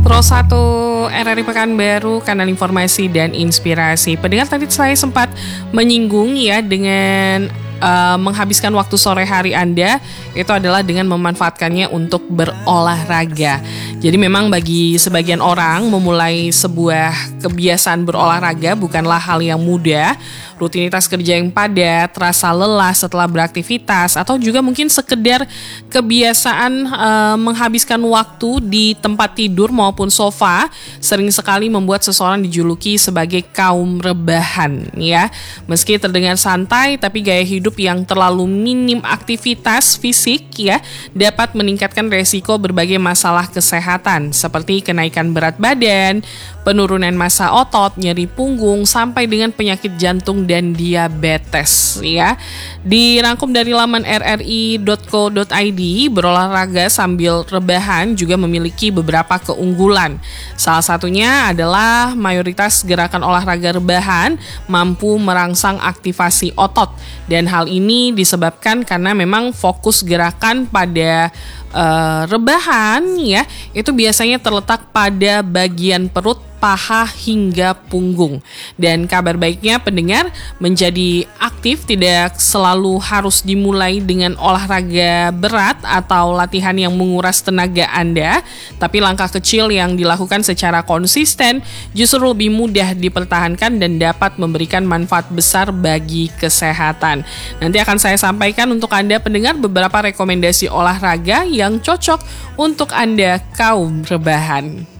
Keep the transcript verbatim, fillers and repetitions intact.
Pro satu R R I Pekanbaru, kanal informasi dan inspirasi. Pendengar, tadi saya sempat menyinggung ya dengan uh, menghabiskan waktu sore hari Anda itu adalah dengan memanfaatkannya untuk berolahraga. Jadi memang bagi sebagian orang memulai sebuah kebiasaan berolahraga bukanlah hal yang mudah. Rutinitas kerja yang padat, rasa lelah setelah beraktivitas, atau juga mungkin sekedar kebiasaan e, menghabiskan waktu di tempat tidur maupun sofa sering sekali membuat seseorang dijuluki sebagai kaum rebahan ya. Meski terdengar santai, tapi gaya hidup yang terlalu minim aktivitas fisik ya dapat meningkatkan resiko berbagai masalah kesehatan seperti kenaikan berat badan, penurunan massa otot, nyeri punggung, sampai dengan penyakit jantung dan diabetes ya. Dirangkum dari laman r r i dot co dot i d, berolahraga sambil rebahan juga memiliki beberapa keunggulan. Salah satunya adalah mayoritas gerakan olahraga rebahan mampu merangsang aktivasi otot, dan hal ini disebabkan karena memang fokus gerakan pada uh, rebahan ya itu biasanya terletak pada bagian perut, paha hingga punggung. Dan kabar baiknya pendengar, menjadi aktif tidak selalu harus dimulai dengan olahraga berat atau latihan yang menguras tenaga Anda, tapi langkah kecil yang dilakukan secara konsisten justru lebih mudah dipertahankan dan dapat memberikan manfaat besar bagi kesehatan. Nanti akan saya sampaikan untuk Anda pendengar beberapa rekomendasi olahraga yang cocok untuk Anda kaum rebahan.